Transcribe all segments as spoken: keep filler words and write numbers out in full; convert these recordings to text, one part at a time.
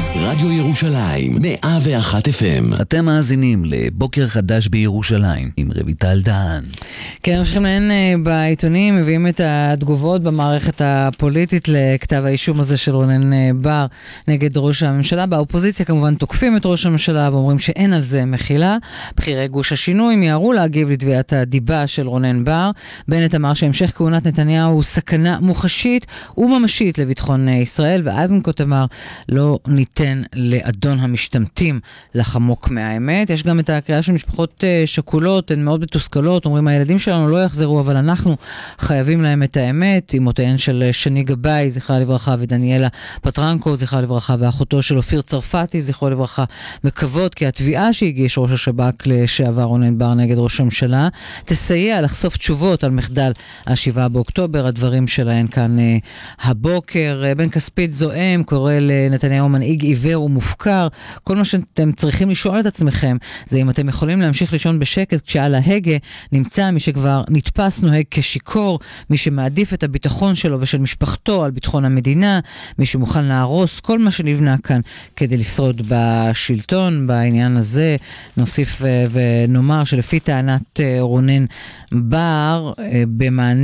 רדיו ירושלים, מאה ואחת אף אם. אתם מאזינים לבוקר חדש בירושלים עם רויטל דהן. כן, ממשיכים לעין בעיתונים, מביאים את התגובות במערכת הפוליטית לכתב האישום הזה של רונן בר נגד ראש הממשלה. באופוזיציה כמובן תוקפים את ראש הממשלה ואומרים שאין על זה מחילה. בחירי גוש השינוי מיהרו להגיב לתביעת הדיבה של רונן בר. בנט אמר שהמשך כהונת נתניהו הוא סכנה מוחשית וממשית לביטחון ישראל, ואיזנקוט אמר לא ניתן לאדון המשתמטים לחמוק מהאמת. יש גם את הקריאה של משפחות שכולות, הן מאוד מתוסכלות, אומרים הילדים שלנו לא יחזרו, אבל אנחנו חייבים להם את האמת. אמותיהן של שני גבאי, זכרה לברכה, ודניאלה פטרנקו, זכרה לברכה, ואחותו של אופיר צרפתי, זכרו לברכה, מקוות כי התביעה שהגיש ראש השב"כ לשעבר רונן בר נגד ראש הממשלה תסייע לחשוף תשובות על מחדל השבעה באוקטובר. הדברים שלהן כאן הבוקר. בן כספית זועם, קורא לנתניהו מנהיג עיוור ומופקר. כל מה שאתם צריכים לשאול את עצמכם זה אם אתם יכולים להמשיך לישון בשקט כשעל ההגה נמצא מי שכבר נתפס נוהג כשיקור, מי שמעדיף את הביטחון שלו ושל משפחתו על ביטחון המדינה, מי שמוכן להרוס כל מה שנבנה כאן כדי לשרוד בשלטון. בעניין הזה נוסיף ונאמר שלפי טענת רונן בר במענה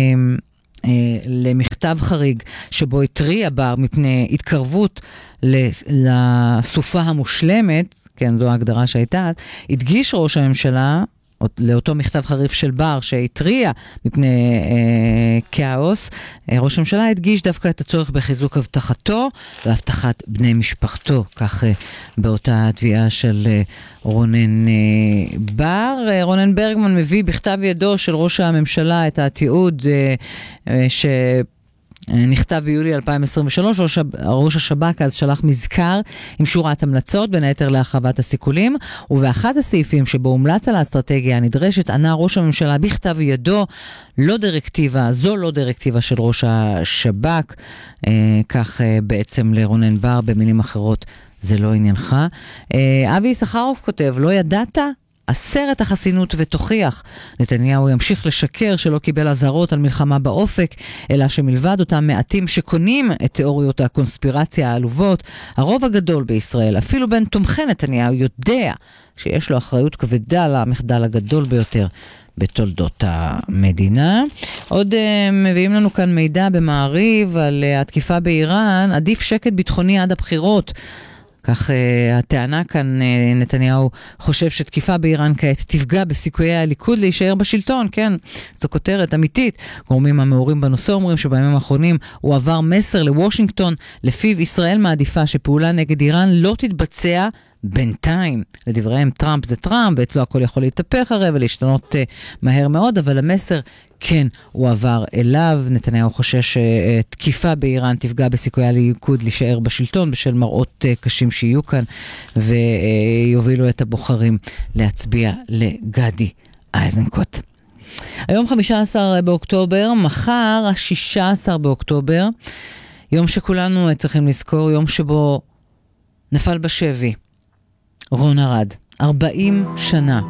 למכתב חריג שבו התריע בר מפני התקרבות לסופה המושלמת, כן, זו ההגדרה שהייתה, הדגיש ראש הממשלה לאותו מכתב חריף של בר שהתריע מפני אה, כאוס, אה, ראש הממשלה הדגיש דווקא את הצורך בחיזוק הבטחתו והבטחת בני משפחתו, כך אה, באותה תביעה של אה, רונן אה, בר. אה, רונן ברגמן מביא בכתב ידו של ראש הממשלה את התיעוד אה, אה, ש... נכתב ביולי אלפיים עשרים ושלוש, ראש, ראש השב"כ אז שלח מזכר עם שורת המלצות, בין היתר להרחבת הסיכולים, ובאחד הסעיפים שבו הומלץ על האסטרטגיה הנדרשת, ענה ראש הממשלה בכתב ידו, לא דירקטיבה, זו לא דירקטיבה של ראש השב"כ, אה, כך אה, בעצם לרונן בר, במילים אחרות, זה לא עניינך. אה, אבי יששכרוף כותב, לא ידעת? הסרת החסינות ותוכיח. נתניהו ימשיך לשקר שלא קיבל הזהרות על מלחמה באופק, אלא שמלבד אותם מעטים שקונים את תיאוריות הקונספירציה העלובות, הרוב הגדול בישראל, אפילו בין תומכי נתניהו, יודע שיש לו אחריות כבדה למחדל הגדול ביותר בתולדות המדינה. עוד uh, מביאים לנו כאן מידע במעריב על uh, התקיפה באיראן, עדיף שקט ביטחוני עד הבחירות. כך uh, הטענה כאן, uh, נתניהו חושב שתקיפה באיראן כעת תפגע בסיכויי הליכוד להישאר בשלטון, כן, זו כותרת אמיתית. גורמים המעורים בנושא אומרים שבימים האחרונים הוא עבר מסר לוושינגטון, לפיו ישראל מעדיפה שפעולה נגד איראן לא תתבצע בינתיים. לדבריהם טראמפ זה טראמפ, ואצלו הכל יכול להתהפך הרי ולהשתנות uh, מהר מאוד, אבל המסר כן הוא עבר אליו. נתניהו חושש שתקיפה באיראן תפגע בסיכויי הליכוד להישאר בשלטון בשל מראות uh, קשים שיהיו כאן ויובילו את הבוחרים להצביע לגדי איזנקוט. היום חמישה עשר באוקטובר, מחר ה-שישה עשר באוקטובר, יום שכולנו צריכים לזכור, יום שבו נפל בשבי רון ארד, ארבעים שנה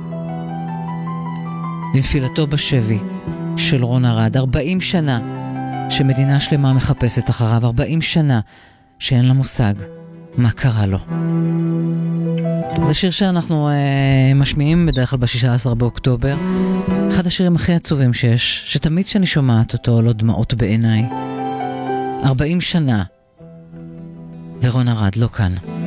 לנפילתו בשבי של רון ארד, ארבעים שנה שמדינה שלמה מחפשת אחריו, ארבעים שנה שאין לה מושג מה קרה לו. זה שיר שאנחנו אה, משמיעים בדרך כלל ב-שישה עשר באוקטובר, אחד השירים הכי עצובים שיש, שתמיד שאני שומעת אותו לא דמעות בעיניי. ארבעים שנה ורון ארד לא כאן.